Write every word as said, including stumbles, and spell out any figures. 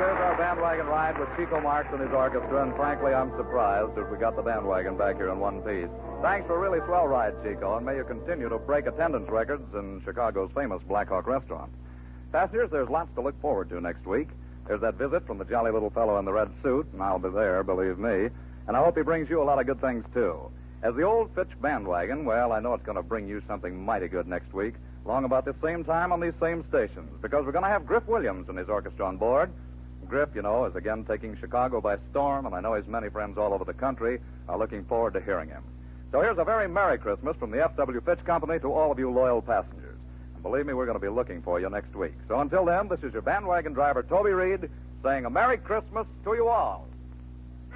here's our bandwagon ride with Chico Marx and his orchestra, and frankly, I'm surprised as we got the bandwagon back here in one piece. Thanks for a really swell ride, Chico, and may you continue to break attendance records in Chicago's famous Black Hawk restaurant. Passengers, there's lots to look forward to next week. There's that visit from the jolly little fellow in the red suit, and I'll be there, believe me. And I hope he brings you a lot of good things, too. As the old Fitch bandwagon, well, I know it's going to bring you something mighty good next week, along about this same time on these same stations, because we're going to have Griff Williams and his orchestra on board. Griff, you know, is again taking Chicago by storm, and I know his many friends all over the country are looking forward to hearing him. So here's a very Merry Christmas from the F W. Fitch Company to all of you loyal passengers. And believe me, we're going to be looking for you next week. So until then, this is your bandwagon driver, Toby Reed, saying a Merry Christmas to you all.